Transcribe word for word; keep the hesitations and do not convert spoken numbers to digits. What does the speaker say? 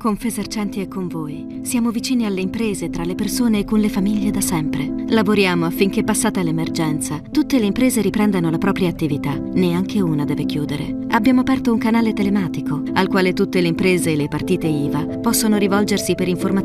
Confesercenti è con voi. Siamo vicini alle imprese, tra le persone e con le famiglie da sempre. Lavoriamo affinché, passata l'emergenza, tutte le imprese riprendano la propria attività. Neanche una deve chiudere. Abbiamo aperto un canale telematico al quale tutte le imprese e le partite I V A possono rivolgersi per informazioni